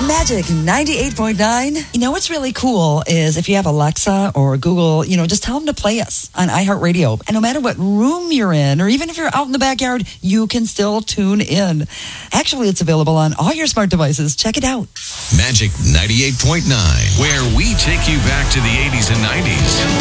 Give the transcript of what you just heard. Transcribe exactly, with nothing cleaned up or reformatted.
Magic ninety-eight point nine. You know what's really cool is if you have Alexa or Google, you know, just tell them to play us on iHeartRadio. And no matter what room you're in, or even if you're out in the backyard, you can still tune in. Actually, it's available on all your smart devices. Check it out. Magic ninety-eight point nine, where we take you back to the eighties and nineties.